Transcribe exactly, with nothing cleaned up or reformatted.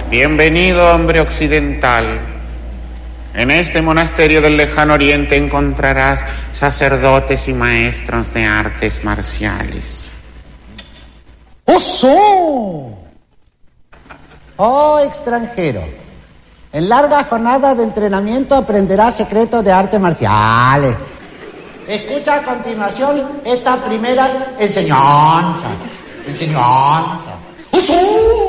Bienvenido, hombre occidental. En este monasterio del lejano oriente encontrarás sacerdotes y maestros de artes marciales. ¡Oso! Oh, extranjero. En larga jornada de entrenamiento aprenderás secretos de artes marciales. Escucha a continuación estas primeras enseñanzas. Enseñanzas. ¡Oso!